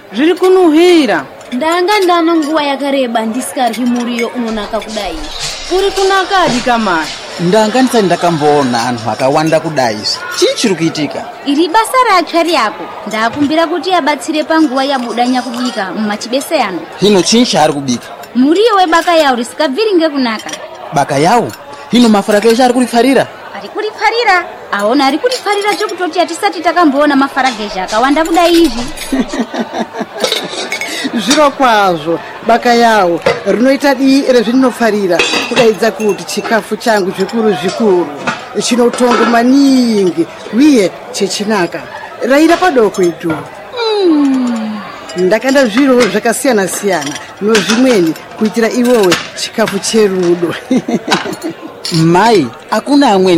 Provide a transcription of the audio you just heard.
zviri kunuhira. Ndanga ndano nguva yakareba ndisikaryi muriyo unonaka kudai. Uri kunakadi kamai? Ndanga ndisati ndakamboona anhu akawanda kudai. Chii chiri kuitika? Iri basa ratsvari yako. Ndakumbira kuti abatsire panguva yabudanya kubika mumachibeseyano. Hino chii chaari kubika? Muriyo webaka yawo risikabviri ngekunaka. Baka yawo? Hino mafara kesha ari kurifarira? Ari kurifarira? Aona ari kurifarira chokutoti hatisati takamboona mafaragesha akawanda kudai izvi. Zviro kwazvo baka yawo rinoita dii rezvinofarira kudaidza kuti chikafu changu zvikuru chinotongo maningi uye chechinaka. Raira padoko itu. Ndakanda zviro zvakasiyana nozvimweni kuitira iwowe chikafu cherudo. Mai, hakuna amweni